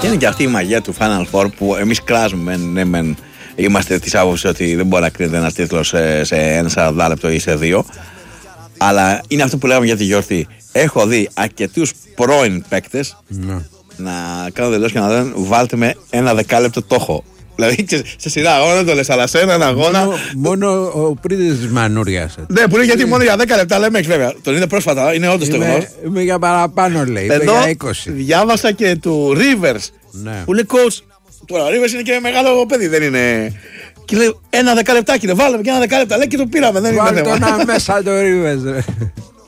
Είναι και αυτή η μαγεία του Final Four που εμείς κράζουμε. Ναι, είμαστε της άποψης ότι δεν μπορεί να κρίνεται ένας τίτλος σε 1 40 λεπτό ή σε 2. Αλλά είναι αυτό που λέγαμε για τη γιορτή. Έχω δει αρκετούς πρώην παίκτες να κάνω δηλώσεις και να λένε βάλτε με 1 δεκάλεπτο το έχω. Δηλαδή σε σειρά αγώνα δεν το λες, αλλά σε έναν αγώνα. Μόνο ο πρίτης της Μανούρια. Ναι, που είναι γιατί μόνο για 10 λεπτά λέμε, βέβαια. Τον είδε πρόσφατα, είναι όντως στεγνός. Είμαι για παραπάνω, λέει. Εδώ για 20. διάβασα και του Rivers. Ναι. Που λέει coach. Τώρα ο Rivers είναι και μεγάλο παιδί, δεν είναι. Και λέει 1 δεκαλεπτάκι, βάλαμε και 1 δεκάλεπτο. Λέει και το πήραμε, δεν είναι θέμα. Βάλτε τον μέσα το Rivers.